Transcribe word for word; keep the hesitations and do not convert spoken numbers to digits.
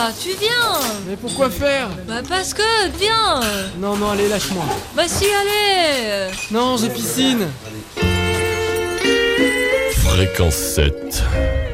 là, tu viens. Mais pourquoi faire? Bah parce que, viens. Non, non, allez, lâche-moi. Bah si, allez. Non, j'ai piscine. Fréquence sept.